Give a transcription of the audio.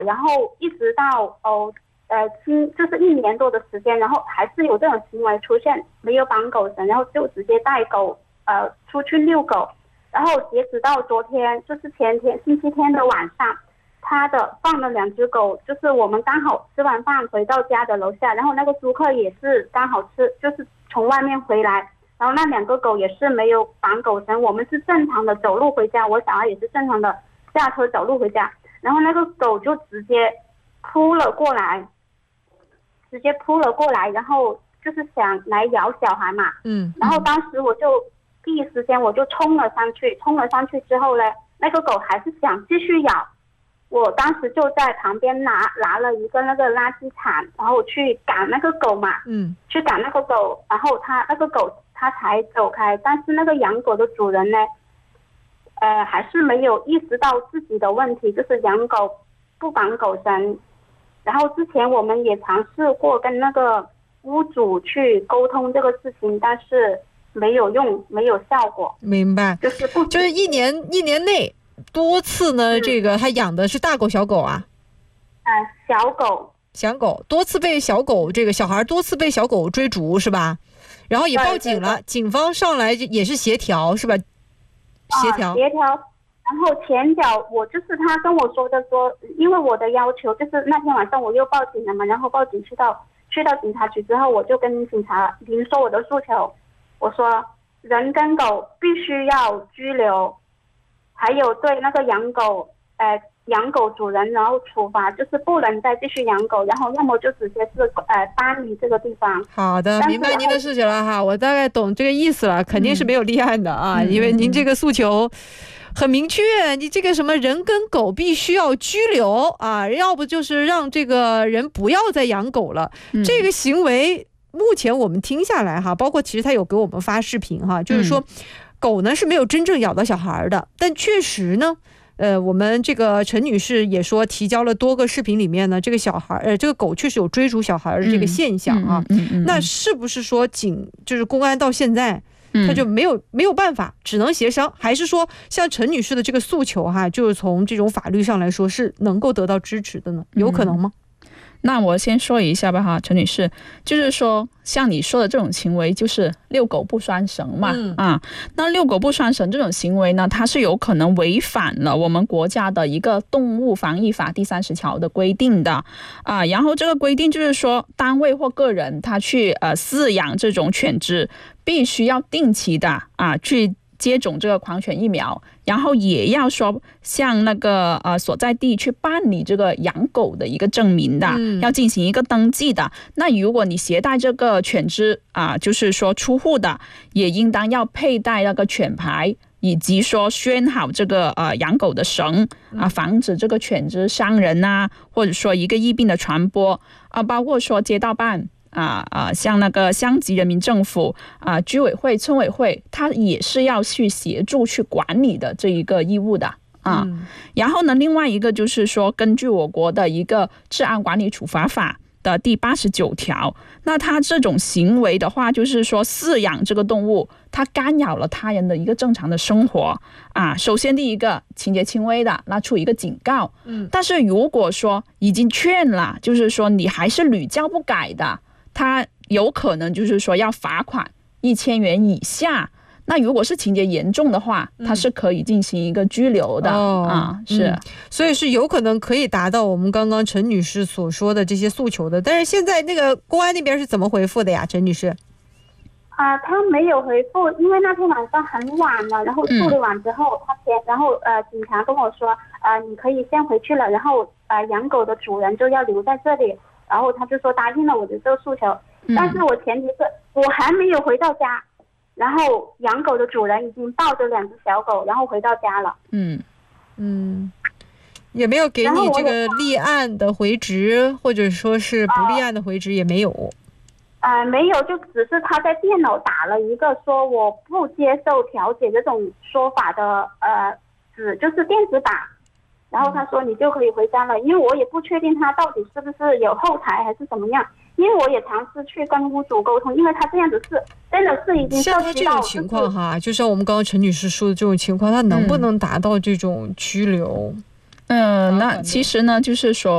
然后一直到就是1年多的时间，然后还是有这种行为出现，没有绑狗绳，然后就直接带狗出去遛狗，然后截止到昨天，就是前天星期天的晚上，他放了2只狗，就是我们刚好吃完饭回到家的楼下，然后那个租客也是刚好就是从外面回来，然后那2个狗也是没有绑狗绳，我们是正常的走路回家，我小孩也是正常的下车走路回家，然后那个狗就直接扑了过来，然后就是想来咬小孩嘛，然后当时我就第一时间我就冲了上去之后呢，那个狗还是想继续咬，我当时就在旁边拿了一个那个垃圾铲，然后去赶那个狗嘛，去赶那个狗，然后那个狗它才走开，但是那个养狗的主人呢，还是没有意识到自己的问题，就是养狗不绑狗绳。然后之前我们也尝试过跟那个屋主去沟通这个事情，但是没有用，没有效果。 明白，就是一年内多次呢，这个他养的是大狗小狗啊？小狗多次被小狗这个小孩多次被小狗追逐是吧？然后也报警了，警方上来也是协调是吧？协调。然后前脚我就是他跟我说因为我的要求就是那天晚上我又报警了嘛，然后报警去到警察局之后，我就跟警察明说我的诉求，我说人跟狗必须要拘留，还有对那个养狗主人然后处罚，就是不能再继续养狗，然后要么就直接是搬离这个地方。好的，明白您的事情了哈，我大概懂这个意思了，肯定是没有立案的啊，因为您这个诉求很明确，你这个什么人跟狗必须要拘留啊，要不就是让这个人不要再养狗了，这个行为目前我们听下来哈，包括其实他有给我们发视频哈，就是说狗呢是没有真正咬到小孩的，但确实呢我们这个陈女士也说提交了多个视频里面呢，这个这个狗确实有追逐小孩的这个现象啊，那是不是说就是公安到现在他就没有办法，只能协商，还是说像陈女士的这个诉求哈，就是从这种法律上来说是能够得到支持的呢？有可能吗？ 那我先说一下吧哈，陈女士，就是说像你说的这种行为就是遛狗不拴绳嘛，那遛狗不拴绳这种行为呢，它是有可能违反了我们国家的一个动物防疫法第30条的规定的然后这个规定就是说单位或个人他去饲养这种犬只，必须要定期的去接种这个狂犬疫苗，然后也要说向那个所在地去办理这个养狗的一个证明的，要进行一个登记的。那如果你携带这个犬只就是说出户的，也应当要佩戴那个犬牌，以及说拴好这个养狗的绳防止这个犬只伤人或者说一个疫病的传播包括说街道办像那个乡级人民政府居委会、村委会，它也是要去协助去管理的这一个义务的然后呢，另外一个就是说，根据我国的一个治安管理处罚法的第89条，那它这种行为的话，就是说饲养这个动物，它干扰了他人的一个正常的生活首先第一个情节轻微的，那处一个警告但是如果说已经劝了，就是说你还是屡教不改的，他有可能就是说要罚款1000元以下，那如果是情节严重的话，它是可以进行一个拘留的是， 所以是有可能可以达到我们刚刚陈女士所说的这些诉求的。但是现在那个公安那边是怎么回复的呀，陈女士？ 他没有回复，因为那天晚上很晚了，然后处理完之后，然后警察跟我说你可以先回去了，然后养狗的主人就要留在这里，然后他就说答应了我的这个诉求，但是我前提是我还没有回到家，然后养狗的主人已经抱着2只小狗，然后回到家了。 也没有给你这个立案的回执，或者说是不立案的回执也没有。 没有，就只是他在电脑打了一个说我不接受调解这种说法的纸，就是电子版。然后他说你就可以回家了，因为我也不确定他到底是不是有后台还是怎么样，因为我也尝试去跟屋主沟通，因为他这样子是真的是已经像他这种情况哈，就像我们刚刚陈女士说的这种情况，他能不能达到这种拘留？ 那其实呢，就是说